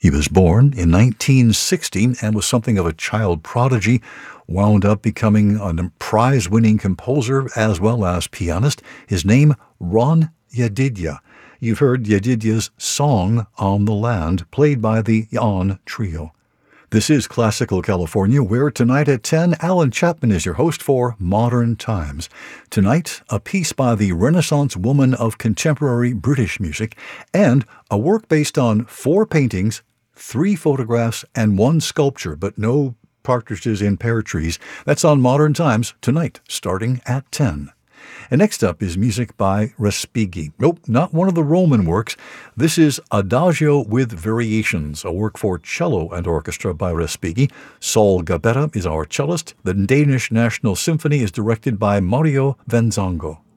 He was born in 1960 and was something of a child prodigy, wound up becoming a prize-winning composer as well as pianist. His name, Ron Yedidya. You've heard Yedidya's Song on the Land, played by the On Trio. This is Classical California, where tonight at 10, Alan Chapman is your host for Modern Times. Tonight, a piece by the Renaissance woman of contemporary British music, and a work based on 4 paintings, 3 photographs, and 1 sculpture, but no partridges in pear trees. That's on Modern Times tonight, starting at 10. And next up is music by Respighi. Nope, not one of the Roman works. This is Adagio with Variations, a work for cello and orchestra by Respighi. Saul Gabetta is our cellist. The Danish National Symphony is directed by Mario Venzongo.